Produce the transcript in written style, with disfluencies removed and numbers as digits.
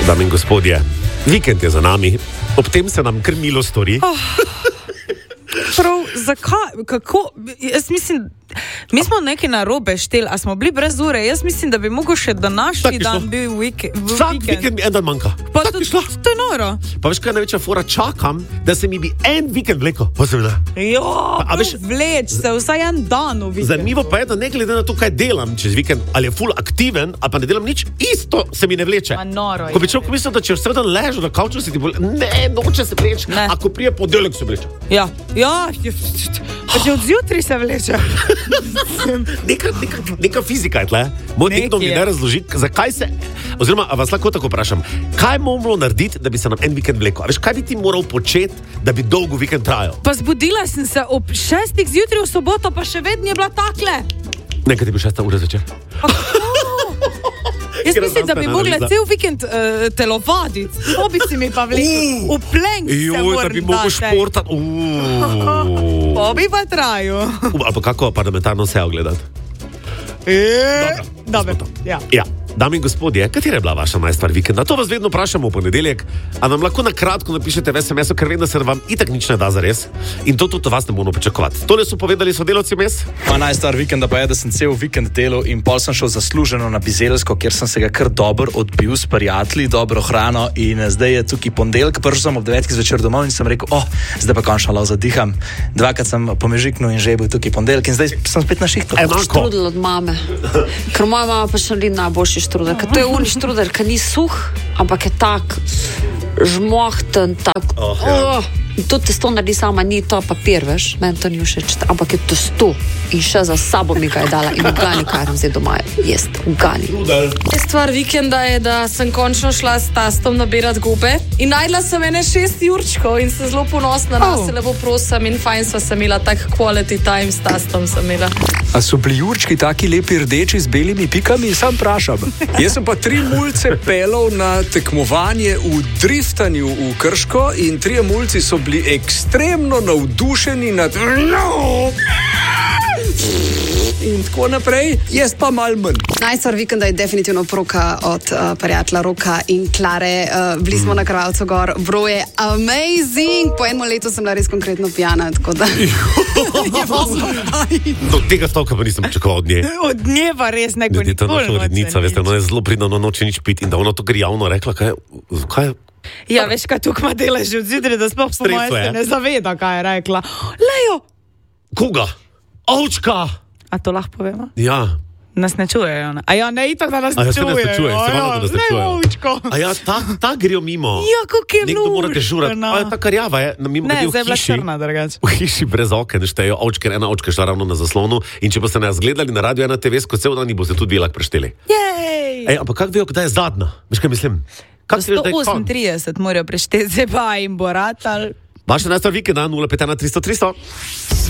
Dame in gospodje, vikend je za nami, ob tem se nam kar milo stori. Prav, zakaj, kako, jaz mislim, mi smo nekaj narobe šteli, a smo bili brez ure, jaz mislim, da bi mogel še današnji dan bil vikend. Vsak vikend mi en dan manjka. Pa to je noro. Pa veš, kaj je največja fora, čakam, da se mi bi en vikend vleko. Vleč se vsaj en dan v vikend. Zanimivo pa je, da ne glede na to, kaj delam čez vikend, ali je full aktiven, ali pa ne delam nič, isto se mi ne vleče. Noro je. Ko bi človek mislil, da če vse dan ležo na kavču, se ti bolj, ne, noče se vleče, ako prije ponedeljek se vleče. Ja, že od zjutraj se vleče. Neka fizika je tle. Moj nekdo mi ne razloži, zakaj se, oziroma, a vas lahko tako vprašam, kaj moramo narediti, da bi se nam en vikend vlekel? A veš, kaj bi ti moral početi, da bi dolgo vikend trajal? Pa zbudila sem se ob 6 zjutraj v soboto, pa še vedno je bila takle. Nekaj ti bi 6 ure začel. Jaz mislim, da bi mogla cel vikend telovaditi. Obici mi pa vlekel. V plenk se moram dati. Da bi mogel športati. Obi pa traju. Ali pa kako parlamentarno sejo gledati? Dobro. Ja. Dame in gospodje, katera je bila vaša najstvar vikenda? To vas vedno vprašamo v ponedeljek, a nam lahko na kratko napišete v SMS-u, ker vem, da se vam itak nič ne da zares. In to tudi vas ne bomo pričakovati. Tole so povedali sodelavci mes. Moja najstvar vikenda pa je, da sem cel vikend delal in pol sem šel zasluženo na Bizeljsko, kjer sem se ga kar dobro odbil s prijatelji, dobro hrano in zdaj je tukaj ponedeljek, prišel sem ob 9 zvečer domov in sem rekel, zdaj pa končno lahko zadiham. Dvakrat sem pomežiknil in že je bil tukaj ponedeljek in zdaj sem spet na šihtu. Štrudel od mame. Ker moja mama pa še ni najboljši štrudel, ker to je uni štrudel, ker ni suh, ampak je tak žmohten, tak. In to testo naredi sama, ni to papir, veš, meni to ni všeč, ampak je testo in še za sabo mi ga je dala in ugani, kaj sem zdaj doma jest, ugani. Stvar vikenda je, da sem končno šla s tastom nabirati gobe in najdla sem ene 6 jurčkov in se zelo ponosna na se, lepo prosim in fajn sva se imela, tak quality time s tastom sem imela. A so bili jurčki taki lepi rdeči z belimi pikami? Sam prašam. Jaz sem pa 3 mulce pelal na tekmovanje v driftanju v Krško in 3 mulci so bili ekstremno navdušeni nad in tako naprej, jaz pa malo manj. Najstvar vikenda je definitivno poroka od prijatelja Roka in Klare. Bili smo na Krvavcu gor, bro je amazing. Po enem letu sem bila res konkretno pijana, tako da... Do tega stavka pa nisem pričakoval od nje. Od nje pa res neko nikoli. Ta naša urednica, veste, ona je zelo pridna, ona noče nič piti in da ona to kar javno rekla, kaj Ja, veš, kaj tukaj ima dela že od zjutraj, da sploh po moje se ne zaveda, kaj je rekla. Lejo! Koga? Ovčka! A to lahko povemo? Ja. Nas ne čujejo, ne? A ja, ne itak, da nas ne čujejo. A ja, se nas ne čuje, se malo, da nas ne čujejo. A ja, ta grejo mimo. Ja, kako je nekdo mora dežurati. A ja, ta karjava je, mimo ne, zdaj je bila črna, drugače. V hiši brez oken štejo ovčke, ena ovčka je šla ravno na zaslonu in če boste nas gledali na radio 1 TV, ko cel dan boste tudi velak prešteli. Jej! Ampak kako vejo, kdaj je zadnja? Veš, kaj mislim? 138 morajo prešteti, zdaj pa jim bo ratal. Vaša najstvar vikenda 051 300 300.